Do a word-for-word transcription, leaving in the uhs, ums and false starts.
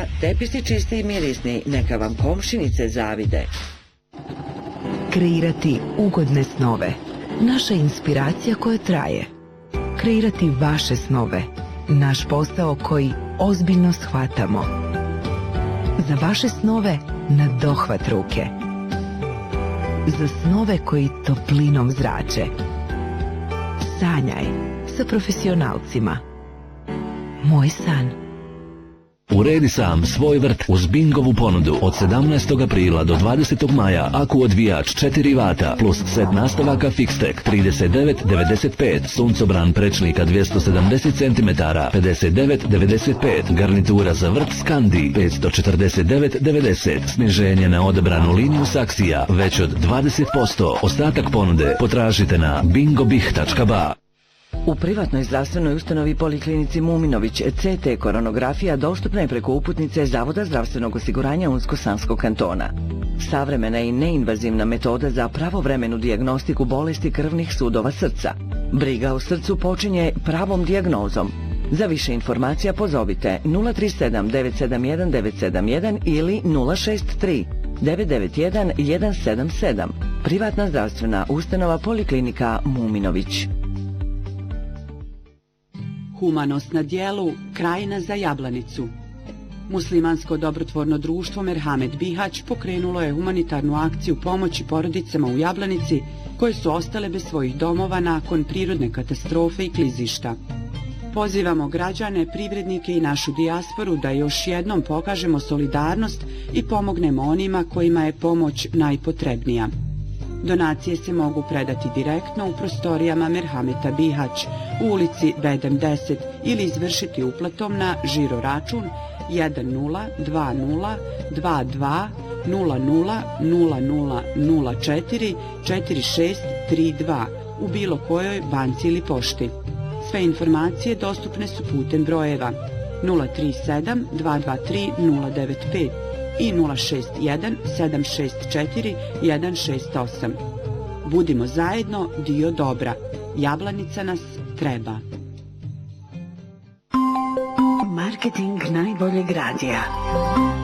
Nova, tepisi čisti i mirisni, neka vam komšinice zavide. Kreirati ugodne snove. Naša inspiracija koja traje. Kreirati vaše snove. Naš posao koji ozbiljno shvatamo. Za vaše snove na dohvat ruke. Za snove koji toplinom zrače. Sanjaj sa profesionalcima. Moj san. Uredi sam svoj vrt uz Bingovu ponudu od sedamnaestog aprila do dvadesetog maja. Aku odvijač četiri vata plus set nastavaka Fixtech trideset devet devedeset pet, suncobran prečnika dvjesto sedamdeset centimetara pedeset devet devedeset pet, garnitura za vrt Scandi petsto četrdeset devet devedeset, sniženje na odabranu liniju saksija već od dvadeset posto. Ostatak ponude potražite na bingobih tačka ba. U privatnoj zdravstvenoj ustanovi Poliklinici Muminović C T koronografija dostupna je preko uputnice Zavoda zdravstvenog osiguranja Unsko-Sanskog kantona. Savremena i neinvazivna metoda za pravovremenu dijagnostiku bolesti krvnih sudova srca. Briga o srcu počinje pravom dijagnozom. Za više informacija pozovite nula tri sedam devet sedam jedan devet sedam jedan ili nula šest tri devet devet jedan jedan sedam sedam. Privatna zdravstvena ustanova Poliklinika Muminović. Humanost na dijelu, krajina za Jablanicu. Muslimansko dobrotvorno društvo Merhamet Bihać pokrenulo je humanitarnu akciju pomoći porodicama u Jablanici koje su ostale bez svojih domova nakon prirodne katastrofe i klizišta. Pozivamo građane, privrednike i našu dijasporu da još jednom pokažemo solidarnost i pomognemo onima kojima je pomoć najpotrebnija. Donacije se mogu predati direktno u prostorijama Merhameta Bihać u ulici Bedem deset ili izvršiti uplatom na žiro račun jedan nula dva nula dva dva nula nula nula nula nula četiri četiri šest tri dva u bilo kojoj banci ili pošti. Sve informacije dostupne su putem brojeva nula tri sedam dva dva tri nula devet pet i nula šest jedan sedam šest četiri jedan šest osam. Budimo zajedno dio dobra. Jablanica nas treba. Marketing najboljeg radija.